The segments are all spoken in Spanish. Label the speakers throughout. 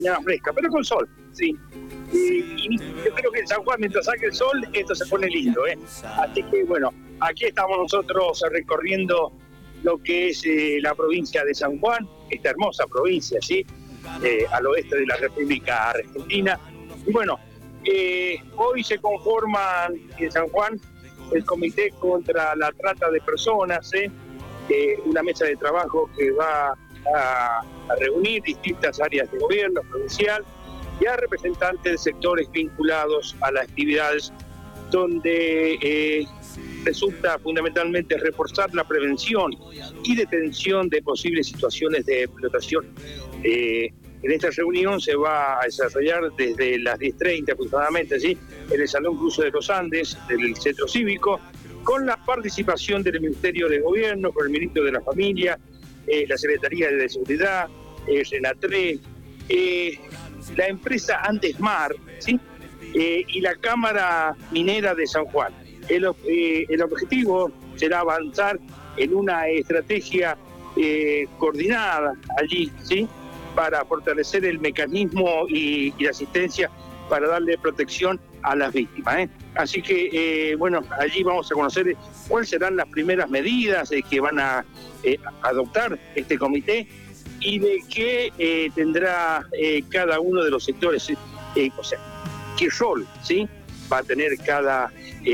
Speaker 1: mañana fresca, pero con sol, sí. Y yo creo que en San Juan, mientras saque el sol, esto se pone lindo, ¿eh? Así que bueno, aquí estamos nosotros recorriendo lo que es la provincia de San Juan, esta hermosa provincia, ¿sí? Al oeste de la República Argentina. Y bueno, hoy se conforman en San Juan el Comité contra la Trata de Personas, una mesa de trabajo que va a reunir distintas áreas de gobierno provincial y a representantes de sectores vinculados a las actividades donde resulta fundamentalmente reforzar la prevención y detención de posibles situaciones de explotación. En esta reunión se va a desarrollar desde las 10:30 aproximadamente, ¿sí?, en el Salón Cruce de los Andes del Centro Cívico, con la participación del Ministerio de Gobierno, con el Ministro de la Familia, la Secretaría de Seguridad, Renatre, la empresa Andesmar, ¿sí?, y la Cámara Minera de San Juan. El objetivo será avanzar en una estrategia coordinada allí, ¿sí?, para fortalecer el mecanismo y la asistencia para darle protección a las víctimas, Así que, bueno, allí vamos a conocer cuáles serán las primeras medidas que van a adoptar este comité y de qué tendrá cada uno de los sectores, o sea, qué rol, ¿sí?, va a tener cada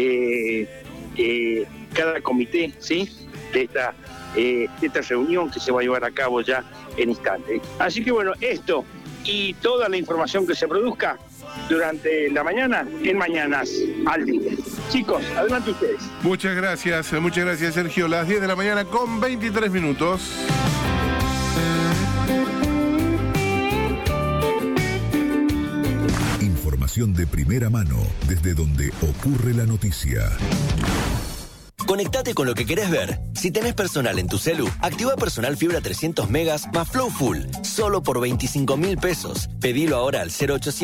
Speaker 1: comité, ¿sí?, de esta reunión que se va a llevar a cabo ya en instantes. Así que bueno, esto y toda la información que se produzca durante la mañana, en Mañanas al Día. Chicos, adelante ustedes.
Speaker 2: Muchas gracias, Sergio. Las 10 de la mañana con 23 minutos.
Speaker 3: Información de primera mano, desde donde ocurre la noticia.
Speaker 4: Conectate con lo que querés ver. Si tenés Personal en tu celu, activa Personal Fibra 300 megas más Flow Full, solo por 25.000 pesos. Pedilo ahora al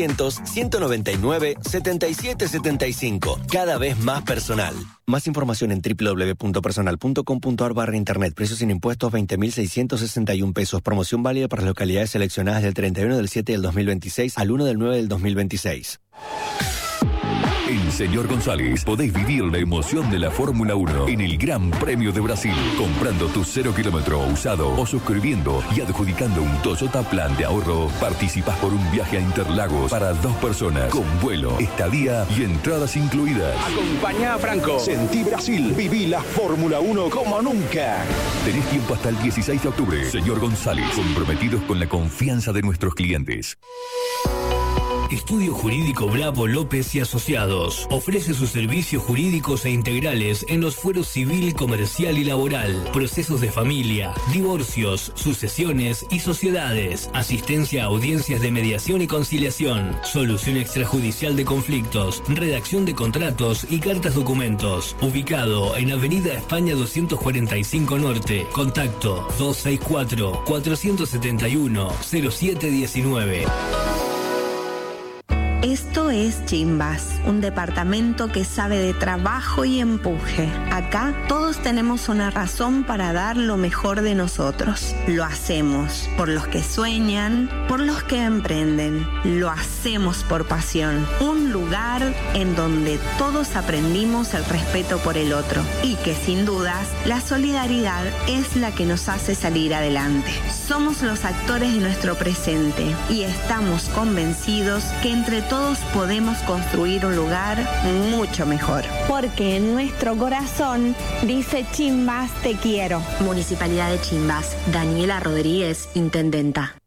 Speaker 4: 0800-199-7775. Cada vez más personal. Más información en www.personal.com.ar/internet. Precios sin impuestos 20.661 pesos. Promoción válida para las localidades seleccionadas del 31 del 7 del 2026 al 1 del 9 del 2026.
Speaker 5: En Señor González podéis vivir la emoción de la Fórmula 1 en el Gran Premio de Brasil, comprando tu 0 kilómetro usado o suscribiendo y adjudicando un Toyota Plan de ahorro. Participas por un viaje a Interlagos para 2 personas, con vuelo, estadía y entradas incluidas.
Speaker 6: Acompañá a Franco. Sentí Brasil. Viví la Fórmula 1 como nunca.
Speaker 5: Tenés tiempo hasta el 16 de octubre. Señor González, comprometidos con la confianza de nuestros clientes.
Speaker 7: Estudio Jurídico Bravo López y Asociados ofrece sus servicios jurídicos e integrales en los fueros civil, comercial y laboral, procesos de familia, divorcios, sucesiones y sociedades, asistencia a audiencias de mediación y conciliación, solución extrajudicial de conflictos, redacción de contratos y cartas documentos. Ubicado en Avenida España 245 Norte. Contacto 264-471-0719.
Speaker 8: Esto es Chimbas, un departamento que sabe de trabajo y empuje. Acá todos tenemos una razón para dar lo mejor de nosotros. Lo hacemos por los que sueñan, por los que emprenden. Lo hacemos por pasión. Un lugar en donde todos aprendimos el respeto por el otro y que sin dudas la solidaridad es la que nos hace salir adelante. Somos los actores de nuestro presente y estamos convencidos que entre todos podemos construir un lugar mucho mejor.
Speaker 9: Porque en nuestro corazón dice Chimbas te quiero.
Speaker 10: Municipalidad de Chimbas. Daniela Rodríguez, intendenta.